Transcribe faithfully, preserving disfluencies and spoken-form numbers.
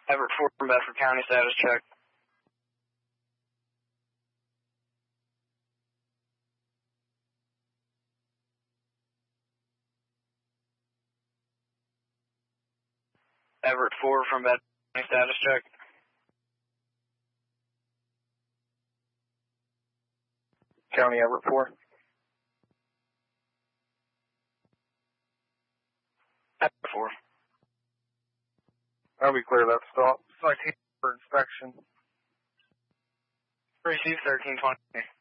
Everett four from Bedford County, status check. Everett four from Bedford County, status check. County Everett four. Everett four. I'll be clear that stop. Citation for inspection. Receive thirteen twenty.